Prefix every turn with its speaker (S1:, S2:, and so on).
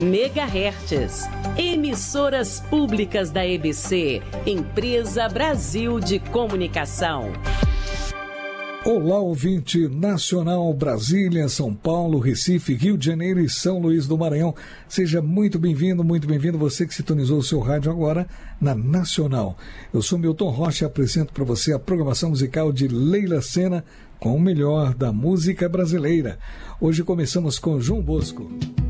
S1: megahertz. Emissoras públicas da EBC, Empresa Brasil de Comunicação.
S2: Olá, ouvinte nacional, Brasília, São Paulo, Recife, Rio de Janeiro e São Luís do Maranhão. Seja muito bem-vindo você que sintonizou o seu rádio agora na Nacional. Eu sou Milton Rocha e apresento para você a programação musical de Leila Sena com o melhor da música brasileira. Hoje começamos com João Bosco.